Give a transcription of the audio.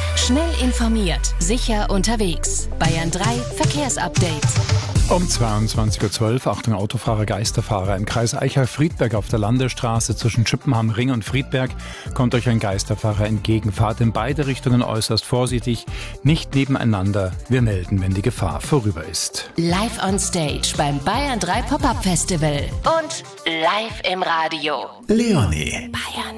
Schnell informiert, sicher unterwegs. Bayern 3 Verkehrsupdate. Um 22:12 Uhr, Achtung Autofahrer, Geisterfahrer. Im Kreis Eichach-Friedberg auf der Landesstraße zwischen Schippenham, Ring und Friedberg kommt euch ein Geisterfahrer entgegen. Fahrt in beide Richtungen äußerst vorsichtig, nicht nebeneinander. Wir melden, wenn die Gefahr vorüber ist. Live on Stage beim Bayern 3 Pop-Up Festival und live im Radio. Leonie. Bayern